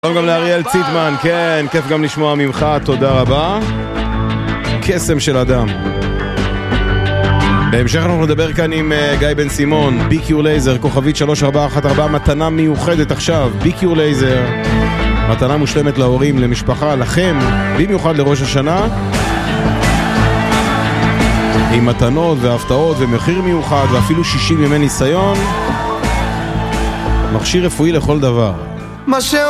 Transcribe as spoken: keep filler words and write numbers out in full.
שלום גם לאריאל ציטמן, כן, כיף גם לשמוע ממך, תודה רבה. קסם של אדם. בהמשך אנחנו נדבר כאן עם uh, גיא בן סימון, ביקיור לייזר, כוכבית שלוש ארבע אחת ארבע, מתנה מיוחדת עכשיו, ביקיור לייזר, מתנה מושלמת להורים, למשפחה, לכם, במיוחד לראש השנה, עם מתנות והפתעות ומחיר מיוחד ואפילו שישים ימי ניסיון, מכשיר רפואי לכל דבר.